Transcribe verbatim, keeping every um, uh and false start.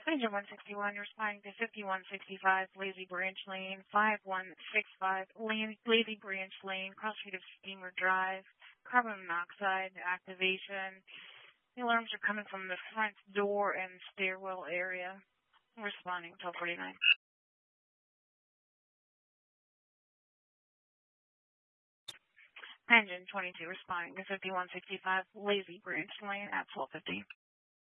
Engine one sixty-one, responding to fifty-one sixty-five, Lazy Branch Lane, five one six five, Lazy Branch Lane, cross street of Steamer Drive, carbon monoxide activation. The alarms are coming from the front door and stairwell area. Responding twelve forty-nine. Engine twenty-two, responding to fifty-one sixty-five, Lazy Branch Lane at twelve fifty.